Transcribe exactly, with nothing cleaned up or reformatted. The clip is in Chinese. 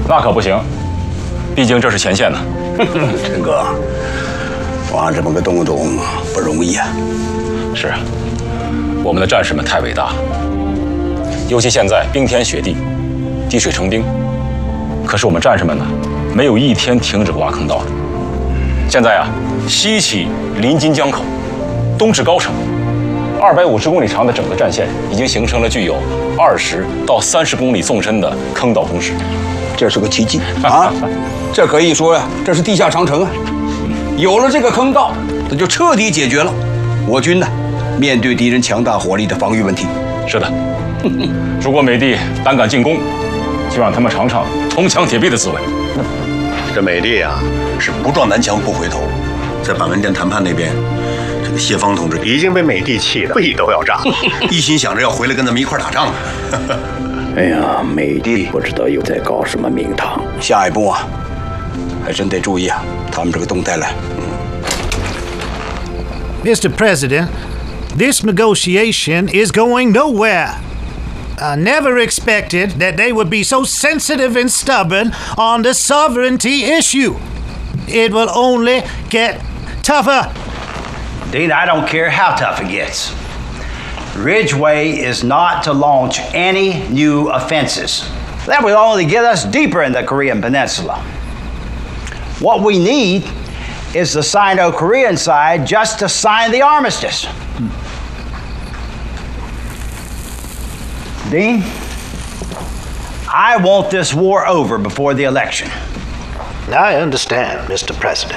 那可不行，毕竟这是前线呢。 陈哥，挖这么个洞洞不容易啊。 是啊，我们的战士们太伟大了，尤其现在冰天雪地，滴水成冰。可是我们战士们呢，没有一天停止过挖坑道的。现在啊，西起临津江口，东至高城，二百五十公里长的整个战线已经形成了具有二十到三十公里纵深的坑道工事。 这是个奇迹啊！这可以说呀、啊，这是地下长城啊！有了这个坑道，这就彻底解决了我军呢面对敌人强大火力的防御问题。 是的，如果美帝胆敢进攻，就让他们尝尝铜墙铁壁的滋味。 这美帝啊，是不撞南墙不回头。在板门店谈判那边，这个谢芳同志已经被美帝气得肺都要炸，一心想着要回来跟咱们一块打仗呢。 哎呀，美帝不知道又在搞什么名堂。下一步啊，还真得注意啊，他们这个动态了。 Mister President, this negotiation is going nowhere. I never expected that they would be so sensitive and stubborn on the sovereignty issue. It will only get tougher. Dean, I don't care how tough it gets. Ridgeway is not to launch any new offenses. That will only get us deeper in the Korean Peninsula. What we need is the Sino-Korean side just to sign the armistice. Dean, I want this war over before the election. I understand, Mister President.